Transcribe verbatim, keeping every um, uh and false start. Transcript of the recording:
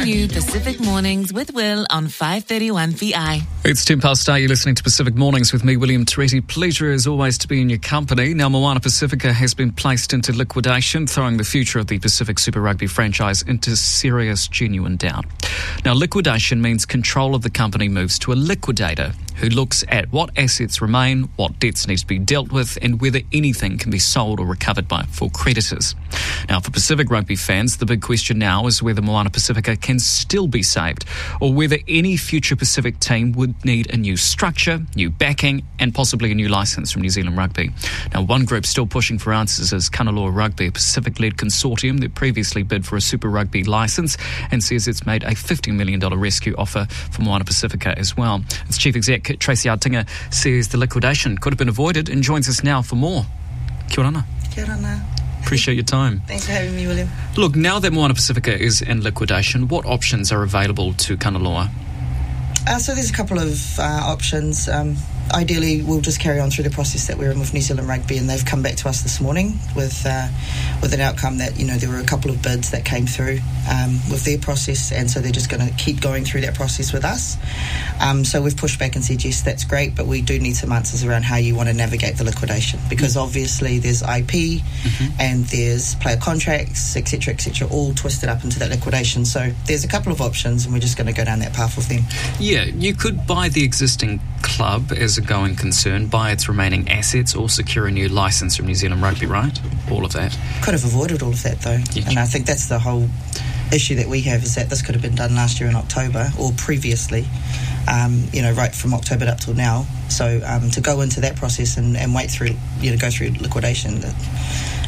new Pacific Mornings with Will on five thirty-one V I. It's ten past eight. You're listening to Pacific Mornings with me, William Toretti. Pleasure as always to be in your company. Now, Moana Pacifica has been placed into liquidation, throwing the future of the Pacific Super Rugby franchise into serious, genuine doubt. Now, liquidation means control of the company moves to a liquidator who looks at what assets remain, what debts need to be dealt with, and whether anything can be sold or recovered by full creditors. Now, for Pacific Rugby fans, the big question now is whether Moana Pacifica can still be saved, or whether any future Pacific team would need a new structure, new backing, and possibly a new licence from New Zealand Rugby. Now, one group still pushing for answers is Kanaloa Rugby, a Pacific-led consortium that previously bid for a Super Rugby licence and says it's made a fifty million dollars rescue offer for Moana Pacifica as well. Its chief exec, Tracy Artinga, says the liquidation could have been avoided and joins us now for more. Kia ora. Kia ora. Appreciate your time. Thanks for having me, William. Look, now that Moana Pacifica is in liquidation, what options are available to Kanaloa? Uh, so there's a couple of uh, options. Um, ideally, we'll just carry on through the process that we're in with New Zealand Rugby, and they've come back to us this morning with uh, with an outcome that, you know, there were a couple of bids that came through um, with their process, and so they're just going to keep going through that process with us. Um, so we've pushed back and said, yes, that's great, but we do need some answers around how you want to navigate the liquidation, because obviously there's I P mm-hmm. and there's player contracts, et cetera, et cetera, all twisted up into that liquidation. So there's a couple of options, and we're just going to go down that path with them. Yeah, you could buy the existing club as a going concern, buy its remaining assets, or secure a new licence from New Zealand Rugby, right? All of that. Could have avoided all of that, though. Yeah. And I think that's the whole issue that we have, is that this could have been done last year in October, or previously, um, you know, right from October up till now. So um, to go into that process and, and wait through, you know, go through liquidation,